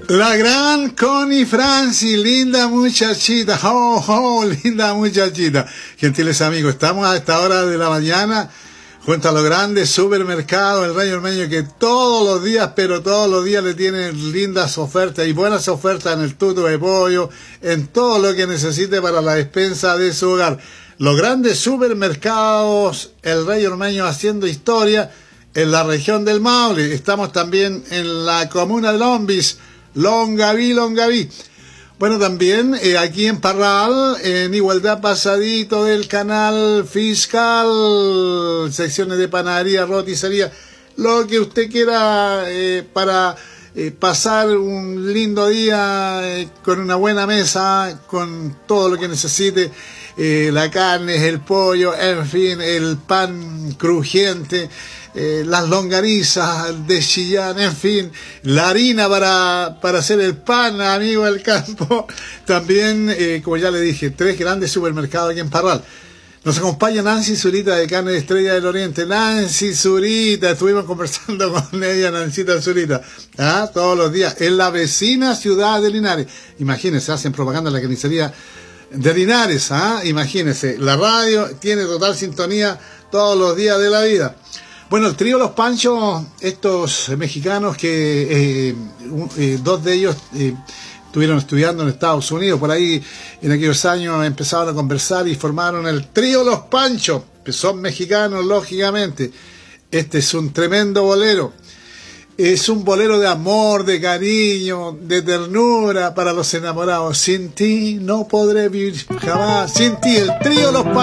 La gran Connie Francis, linda muchachita, linda muchachita. Gentiles amigos, estamos a esta hora de la mañana junto a los grandes supermercados, el Rey Ormeño, que todos los días, pero todos los días le tienen lindas ofertas y buenas ofertas en el tuto de pollo, en todo lo que necesite para la despensa de su hogar. Los grandes supermercados, el Rey Ormeño haciendo historia en la región del Maule. Estamos también en la comuna de Lombis, Longaví. Bueno, también aquí en Parral, en Igualdad pasadito del canal fiscal, secciones de panadería, roticería, lo que usted quiera para pasar un lindo día con una buena mesa, con todo lo que necesite, la carne, el pollo, en fin, el pan crujiente, las longanizas de Chillán, en fin, la harina para hacer el pan, amigo del campo. También, como ya le dije, 3 grandes supermercados aquí en Parral. Nos acompaña Nancy Zurita de Carne de Estrella del Oriente. Nancy Zurita, estuvimos conversando con ella, Nancita Zurita, todos los días, en la vecina ciudad de Linares. Imagínense, hacen propaganda en la carnicería de Linares, imagínense, la radio tiene total sintonía todos los días de la vida. Bueno, el trío Los Panchos, estos mexicanos que 2 de ellos estuvieron estudiando en Estados Unidos, por ahí en aquellos años empezaron a conversar y formaron el trío Los Panchos, que son mexicanos, lógicamente. Este es un tremendo bolero. Es un bolero de amor, de cariño, de ternura para los enamorados. Sin ti no podré vivir jamás. Sin ti, el trío Los Panchos.